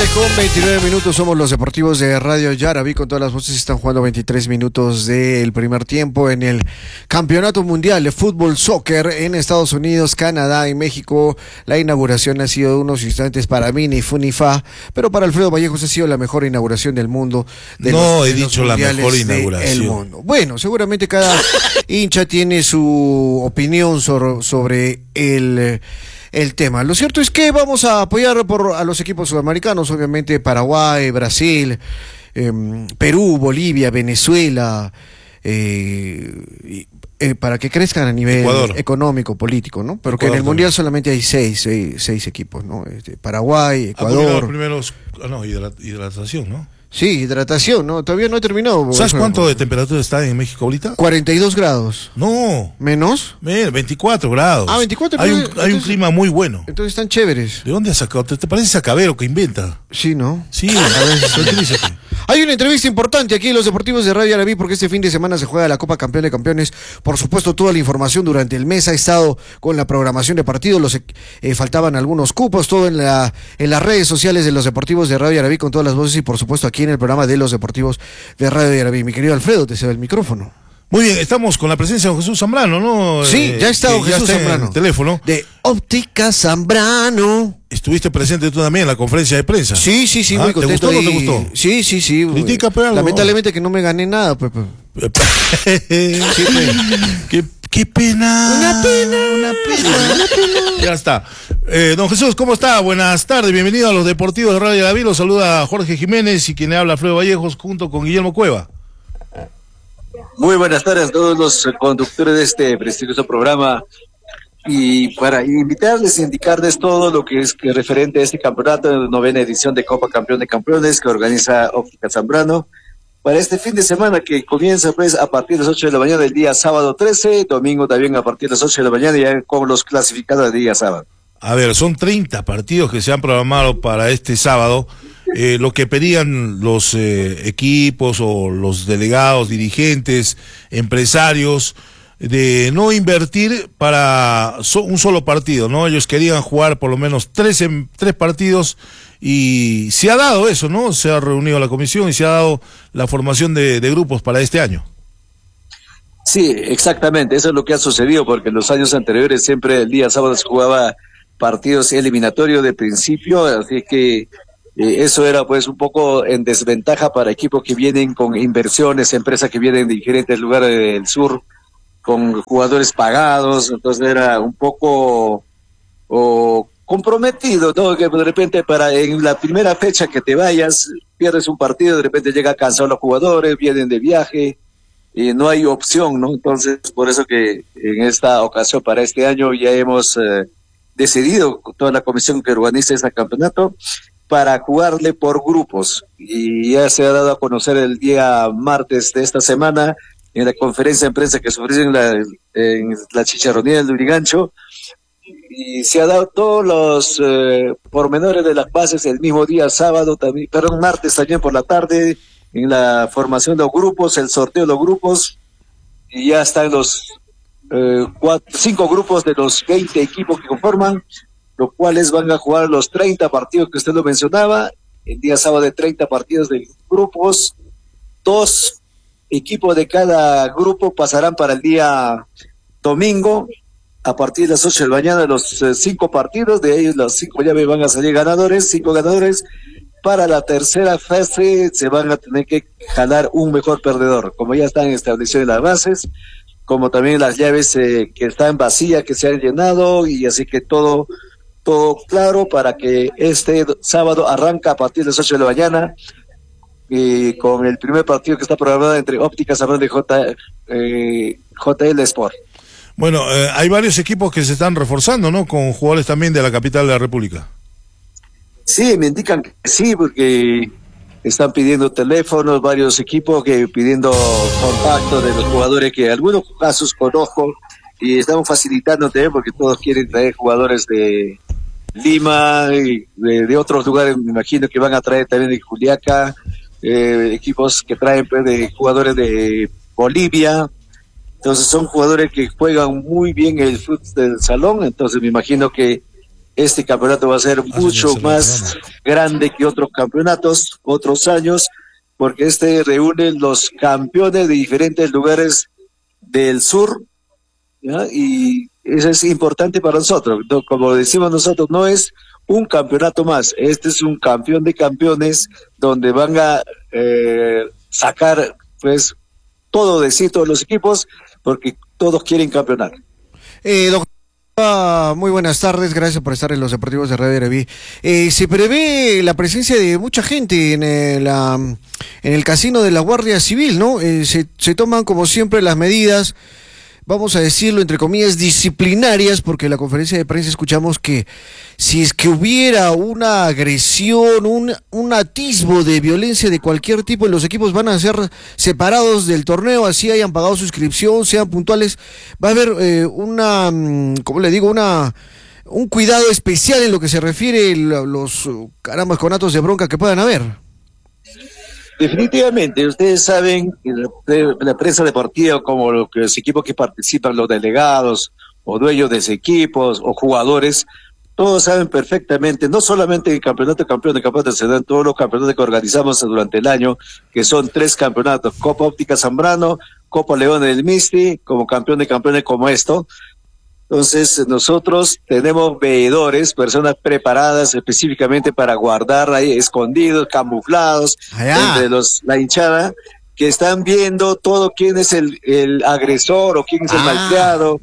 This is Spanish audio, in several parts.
con 29 minutos, somos los deportivos de Radio Yarabí, con todas las voces. Están jugando 23 minutos del primer tiempo en el Campeonato Mundial de Fútbol Soccer en Estados Unidos, Canadá y México. La inauguración ha sido de unos instantes para mí, ni fu ni fa, pero para Alfredo Vallejos ha sido la mejor inauguración del mundo. No he dicho la mejor inauguración del mundo. Bueno, seguramente cada hincha tiene su opinión sobre el tema. Lo cierto es que vamos a apoyar a los equipos sudamericanos, obviamente Paraguay, Brasil, Perú, Bolivia, Venezuela, para que crezcan a nivel Ecuador, económico, político, ¿no? Pero Ecuador, que en el también. Mundial solamente hay seis equipos, ¿no? Paraguay, Ecuador. Los primeros, hidratación, ¿no? Sí, hidratación, ¿no? Todavía no he terminado. ¿Sabes cuánto de temperatura está en México ahorita? 42 grados. No. ¿Menos? 24 grados. Ah, 24. Hay un clima muy bueno. Entonces están chéveres. ¿De dónde has sacado? ¿Te parece Sacabero que inventa? Sí, ¿no? Sí, a ver, tranquilízate. Hay una entrevista importante aquí en los deportivos de Radio Yarabí, porque este fin de semana se juega la Copa Campeón de Campeones. Por supuesto, toda la información durante el mes ha estado con la programación de partidos. Faltaban algunos cupos, todo en las redes sociales de los deportivos de Radio Yarabí, con todas las voces, y por supuesto aquí en el programa de los deportivos de Radio Yarabí. Mi querido Alfredo, te cedo el micrófono. Muy bien, estamos con la presencia de Jesús Zambrano, ¿no? Sí, ya está Jesús Zambrano. En el teléfono. De Óptica Zambrano. ¿Estuviste presente tú también en la conferencia de prensa? Sí, muy contento. ¿Te gustó o no te gustó? Sí. Critica, pero algo. Lamentablemente que no me gané nada, pues. Qué pena. Una pena. Ya está. Don Jesús, ¿cómo está? Buenas tardes, bienvenido a los deportivos de Radio Yarabí. Los saluda Jorge Jiménez y quien le habla Alfredo Vallejos junto con Guillermo Cueva. Muy buenas tardes a todos los conductores de este prestigioso programa, y para invitarles e indicarles todo lo que es referente a este campeonato, novena edición de Copa Campeón de Campeones que organiza Óptica Zambrano para este fin de semana, que comienza pues a partir de las 8 de la mañana del día sábado 13, domingo también a partir de las 8 de la mañana, ya con los clasificados del día sábado. A ver, son 30 partidos que se han programado para este sábado. Lo que pedían los equipos o los delegados, dirigentes, empresarios, de no invertir para un solo partido, ¿no? Ellos querían jugar por lo menos tres partidos, y se ha dado eso, ¿no? Se ha reunido la comisión y se ha dado la formación de grupos para este año. Sí, exactamente, eso es lo que ha sucedido, porque en los años anteriores siempre el día sábado se jugaba partidos eliminatorios de principio, así que eso era pues un poco en desventaja para equipos que vienen con inversiones, empresas que vienen de diferentes lugares del sur, con jugadores pagados. Entonces era un poco comprometido, ¿no? Que de repente en la primera fecha que te vayas, pierdes un partido, de repente llega cansado los jugadores, vienen de viaje, y no hay opción, ¿no? Entonces, por eso que en esta ocasión, para este año, ya hemos decidido, toda la comisión que organiza este campeonato, para jugarle por grupos, y ya se ha dado a conocer el día martes de esta semana en la conferencia de prensa que se ofrece en la Chicharronía del Lurigancho, y se ha dado todos los pormenores de las bases el mismo día sábado también, perdón, martes también por la tarde, en la formación de los grupos, el sorteo de los grupos, y ya están los 5 grupos de los 20 equipos que conforman, los cuales van a jugar los 30 partidos que usted lo mencionaba, el día sábado, de 30 partidos de grupos. 2 equipos de cada grupo pasarán para el día domingo, a partir de las 8 de la mañana, los 5 partidos, de ellos los 5 ya van a salir ganadores, 5 ganadores. Para la tercera fase se van a tener que jalar un mejor perdedor, como ya están establecidas las bases, como también las llaves que están vacías, que se han llenado, y así que todo claro para que este sábado arranca a partir de las 8 de la mañana, con el primer partido que está programado entre Óptica Zambrano y JL Sport. Bueno, hay varios equipos que se están reforzando, ¿no? Con jugadores también de la capital de la República. Sí, me indican que sí, porque están pidiendo teléfonos, varios equipos que pidiendo contacto de los jugadores, que algunos casos conozco, y estamos facilitando también porque todos quieren traer jugadores de Lima y de otros lugares. Me imagino que van a traer también de Juliaca, equipos que traen pues, de jugadores de Bolivia. Entonces son jugadores que juegan muy bien el fútbol del salón, entonces me imagino que este campeonato va a ser mucho más grande que otros campeonatos, otros años, porque este reúne los campeones de diferentes lugares del sur, ¿ya? Y eso es importante para nosotros. No, como decimos nosotros, no es un campeonato más, este es un campeón de campeones donde van a sacar pues todo de sí, todos los equipos, porque todos quieren campeonar. Doctor, muy buenas tardes, gracias por estar en los deportivos de Radio Araví. Se prevé la presencia de mucha gente en el casino de la Guardia Civil, ¿no? Se toman como siempre las medidas, vamos a decirlo entre comillas, disciplinarias, porque en la conferencia de prensa escuchamos que si es que hubiera una agresión, un atisbo de violencia de cualquier tipo, los equipos van a ser separados del torneo, así hayan pagado suscripción, sean puntuales. Va a haber ¿cómo le digo? Un cuidado especial en lo que se refiere a los carambas conatos de bronca que puedan haber. Definitivamente, ustedes saben que la prensa deportiva, como los equipos que participan, los delegados o dueños de equipos o jugadores, todos saben perfectamente, no solamente el campeonato de campeones, se dan todos los campeonatos que organizamos durante el año, que son 3 campeonatos: Copa Óptica Zambrano, Copa León del Misti, como campeón de campeones como esto. Entonces nosotros tenemos veedores, personas preparadas específicamente para guardar ahí escondidos, camuflados, entre la hinchada, que están viendo todo quién es el agresor o quién es el malcriado,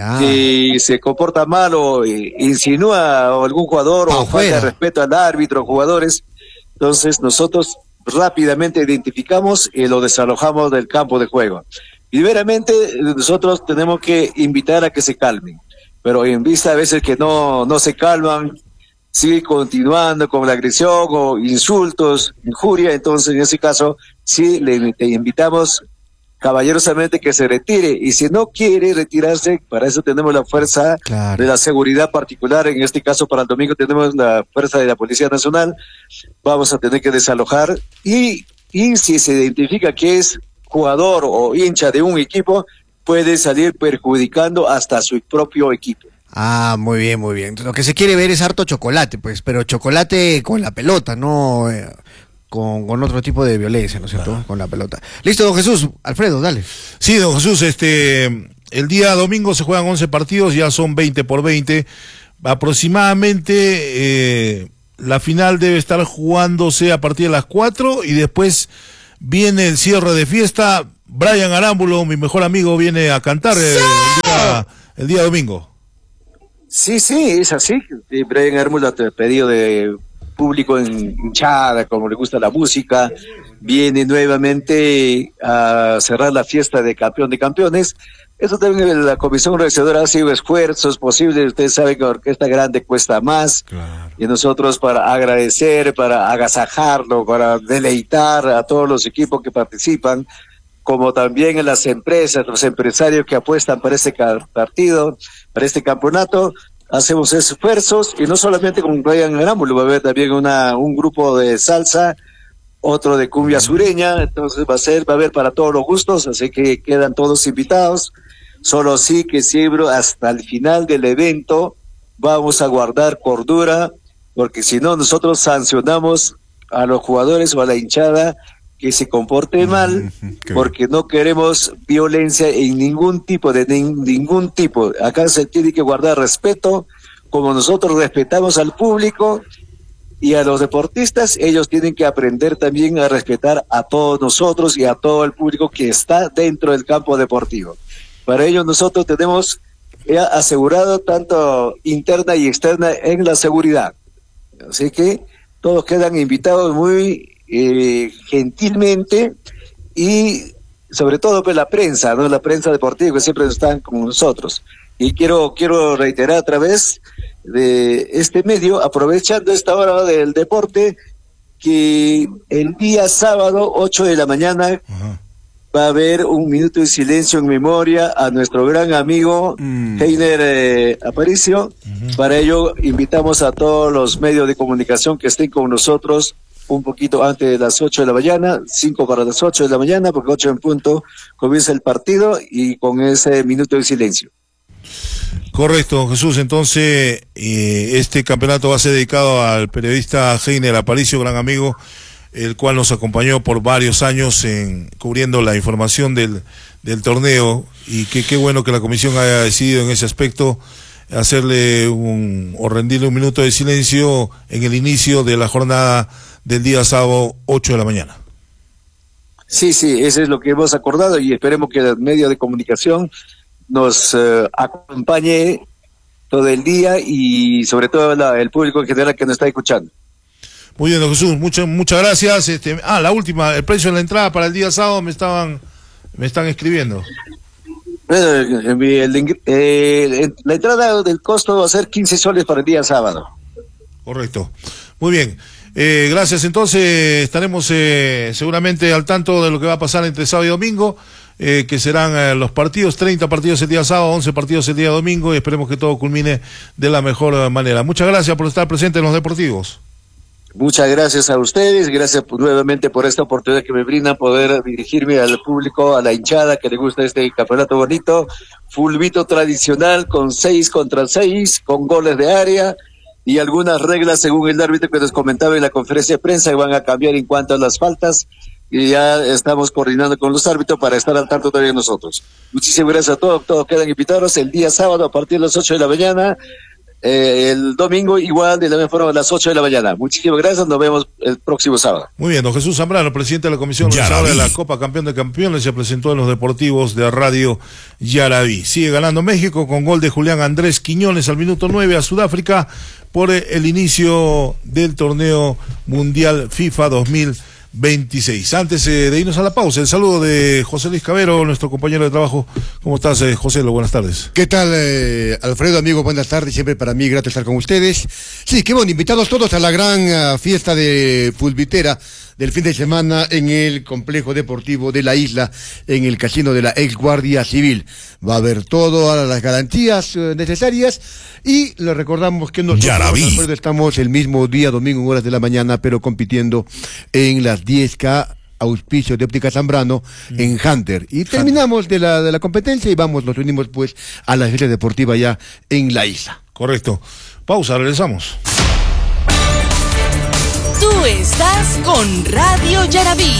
si se comporta mal o insinúa a algún jugador o falta de respeto al árbitro, jugadores. Entonces nosotros rápidamente identificamos y lo desalojamos del campo de juego. Primeramente, nosotros tenemos que invitar a que se calmen, pero en vista a veces que no se calman, sigue continuando con la agresión o insultos, injuria. Entonces en ese caso sí le invitamos caballerosamente que se retire, y si no quiere retirarse, para eso tenemos la fuerza de la seguridad particular. En este caso para el domingo tenemos la fuerza de la Policía Nacional, vamos a tener que desalojar, y si se identifica que es jugador o hincha de un equipo, puede salir perjudicando hasta su propio equipo. Ah, muy bien, muy bien. Lo que se quiere ver es harto chocolate, pues, pero chocolate con la pelota, no con otro tipo de violencia, ¿no es cierto? Con la pelota. Listo, don Jesús. Alfredo, dale. Sí, don Jesús, el día domingo se juegan 11 partidos, ya son 20 por 20. Aproximadamente la final debe estar jugándose a partir de las 4 y después viene el cierre de fiesta. Brian Arámbulo, mi mejor amigo, viene a cantar el día domingo. Sí, es así. Brian Arámbulo ha pedido de público en hinchada, como le gusta la música, viene nuevamente a cerrar la fiesta de campeón de campeones. Eso también la comisión organizadora ha sido esfuerzos posibles. Ustedes saben que la orquesta grande cuesta más. Claro. Y nosotros, para agradecer, para agasajarlo, para deleitar a todos los equipos que participan, como también en las empresas, los empresarios que apuestan para este partido, para este campeonato, hacemos esfuerzos, y no solamente con Brian Arámbulo, va a haber también un grupo de salsa, otro de cumbia sureña. Entonces va a haber para todos los gustos, así que quedan todos invitados. Solo sí que siempre hasta el final del evento vamos a guardar cordura, porque si no nosotros sancionamos a los jugadores o a la hinchada que se comporte mal, porque no queremos violencia en ningún tipo, ningún tipo. Acá se tiene que guardar respeto, como nosotros respetamos al público y a los deportistas. Ellos tienen que aprender también a respetar a todos nosotros y a todo el público que está dentro del campo deportivo. Para ello nosotros tenemos ya asegurado tanto interna y externa en la seguridad. Así que todos quedan invitados muy gentilmente, y sobre todo pues la prensa, ¿no? La prensa deportiva que siempre están con nosotros. Y quiero reiterar a través de este medio, aprovechando esta hora del deporte, que el día sábado 8 de la mañana va a haber un minuto de silencio en memoria a nuestro gran amigo Heiner Aparicio. Para ello invitamos a todos los medios de comunicación que estén con nosotros un poquito antes de las 8 de la mañana, 5 para las 8 de la mañana, porque 8 en punto comienza el partido, y con ese minuto de silencio. Correcto, Jesús. Entonces, este campeonato va a ser dedicado al periodista Heiner Aparicio, gran amigo, el cual nos acompañó por varios años cubriendo la información del torneo, y qué bueno que la comisión haya decidido en ese aspecto hacerle o rendirle un minuto de silencio en el inicio de la jornada del día sábado 8 de la mañana. Sí, eso es lo que hemos acordado, y esperemos que el medio de comunicación nos acompañe todo el día, y sobre todo el público en general que nos está escuchando. Muy bien, don Jesús, muchas gracias. La última, el precio de la entrada para el día sábado me están escribiendo. La entrada del costo va a ser 15 soles para el día sábado. Correcto. Muy bien. Gracias. Entonces estaremos seguramente al tanto de lo que va a pasar entre sábado y domingo, que serán los partidos, 30 partidos el día sábado, 11 partidos el día domingo, y esperemos que todo culmine de la mejor manera. Muchas gracias por estar presente en los deportivos. Muchas gracias a ustedes, gracias nuevamente por esta oportunidad que me brindan poder dirigirme al público, a la hinchada que le gusta este campeonato bonito, fulbito tradicional con 6 contra 6, con goles de área y algunas reglas según el árbitro que nos comentaba en la conferencia de prensa que van a cambiar en cuanto a las faltas, y ya estamos coordinando con los árbitros para estar al tanto también nosotros. Muchísimas gracias a todos quedan invitados el día sábado a partir de las 8 de la mañana. El domingo igual de la misma forma a las 8 de la mañana. Muchísimas gracias, nos vemos el próximo sábado. Muy bien, don Jesús Zambrano, presidente de la Comisión Organizadora de la Copa Campeón de Campeones, se presentó en los deportivos de Radio Yaraví. Sigue ganando México con gol de Julián Andrés Quiñones al minuto 9 a Sudáfrica por el inicio del torneo mundial FIFA 2026. Antes de irnos a la pausa, el saludo de José Luis Cabero, nuestro compañero de trabajo. ¿Cómo estás, José? Buenas tardes. ¿Qué tal, Alfredo, amigo? Buenas tardes, siempre para mí grato estar con ustedes. Sí, qué bueno, invitados todos a la gran fiesta de Fulbitera del fin de semana en el complejo deportivo de la isla, en el casino de la ex Guardia Civil. Va a haber todas las garantías necesarias, y le recordamos que nosotros estamos el mismo día, domingo, en horas de la mañana, pero compitiendo en las 10K, auspicio de Óptica Zambrano, en Hunter. Y terminamos de la competencia y nos unimos pues a la feria deportiva ya en la isla. Correcto. Pausa, regresamos. Tú estás con Radio Yaraví.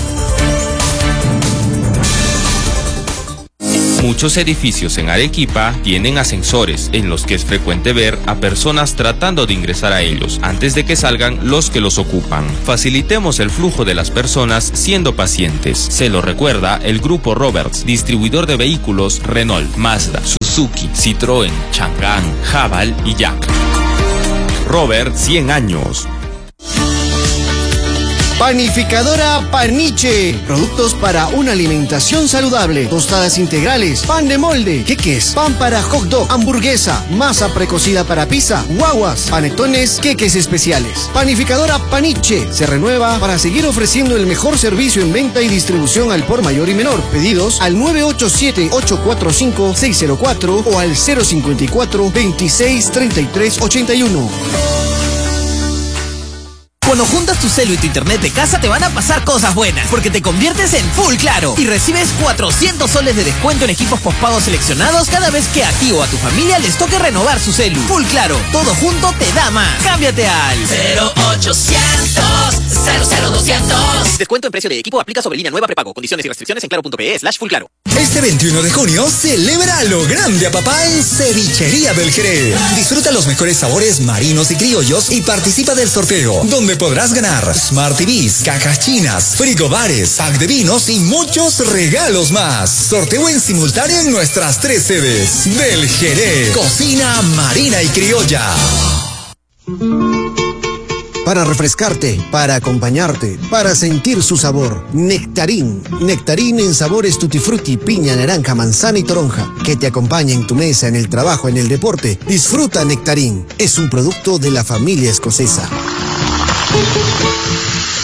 Muchos edificios en Arequipa tienen ascensores en los que es frecuente ver a personas tratando de ingresar a ellos antes de que salgan los que los ocupan. Facilitemos el flujo de las personas siendo pacientes. Se lo recuerda el Grupo Roberts, distribuidor de vehículos Renault, Mazda, Suzuki, Citroën, Chang'an, Haval y Jack. Robert, 100 años. Panificadora Paniche, productos para una alimentación saludable, tostadas integrales, pan de molde, queques, pan para hot dog, hamburguesa, masa precocida para pizza, guaguas, panetones, queques especiales. Panificadora Paniche se renueva para seguir ofreciendo el mejor servicio en venta y distribución al por mayor y menor. Pedidos al 987-845-604 o al 054-263381. Cuando juntas tu celu y tu internet de casa te van a pasar cosas buenas, porque te conviertes en Full Claro y recibes 400 soles de descuento en equipos postpago seleccionados cada vez que a ti o a tu familia les toque renovar su celu. Full Claro, todo junto te da más. Cámbiate al 0800 00200. Descuento en precio de equipo aplica sobre línea nueva prepago. Condiciones y restricciones en claro.pe/fullclaro. Este 21 de junio celebra lo grande a papá en Cevichería del Jerez. Disfruta los mejores sabores marinos y criollos y participa del sorteo, donde podrás ganar Smart TVs, cajas chinas, frigobares, pack de vinos y muchos regalos más. Sorteo en simultáneo en nuestras 3 sedes. Del Jerez, cocina marina y criolla. Para refrescarte, para acompañarte, para sentir su sabor. Nectarín. Nectarín en sabores tutti frutti, piña, naranja, manzana y toronja. Que te acompaña en tu mesa, en el trabajo, en el deporte. Disfruta Nectarín. Es un producto de la familia escocesa.